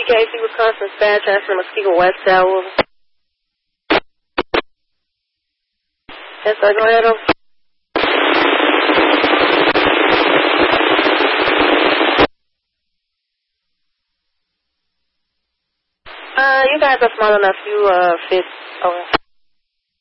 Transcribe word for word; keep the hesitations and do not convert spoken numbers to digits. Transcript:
P K C, Wisconsin, Spad Chancellor, Muskegon West, Tower. Yes, sir, go ahead, over. Uh, you guys are small enough. You, uh, fit, over.